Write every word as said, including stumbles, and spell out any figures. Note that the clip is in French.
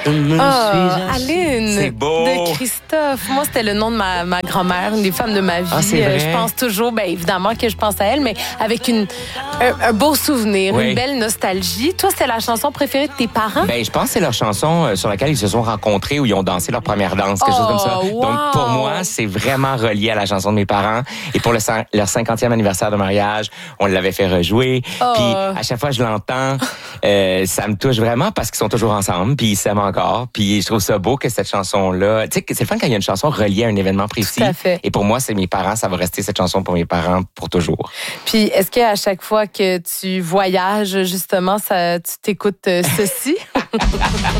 Je me Oh, suis Aline C'est beau. de Christophe. Moi, c'était le nom de ma, ma grand-mère, une des femmes de ma vie. Ah, c'est vrai? Euh, je pense toujours, bien évidemment que je pense à elle, mais avec une, un, un beau souvenir, Oui. une belle nostalgie. Toi, c'était la chanson préférée de tes parents? Ben, je pense que c'est leur chanson euh, sur laquelle ils se sont rencontrés, où ils ont dansé leur première danse, quelque Oh, chose comme ça. wow. Donc, pour moi, c'est vraiment relié à la chanson de mes parents. Et pour le, cin- leur cinquantième anniversaire de mariage, on l'avait fait rejouer. Oh. Puis, à chaque fois que je l'entends, euh, ça me touche vraiment parce qu'ils sont toujours ensemble, puis ils s'aiment encore. Puis, je trouve ça beau que cette chanson-là... Tu sais, c'est le fun quand il y a une chanson reliée à un événement précis. Tout à fait. Et pour moi, c'est mes parents. Ça va rester cette chanson pour mes parents pour toujours. Puis, est-ce qu'à chaque fois que tu voyages, justement, ça, tu t'écoutes euh, ceci?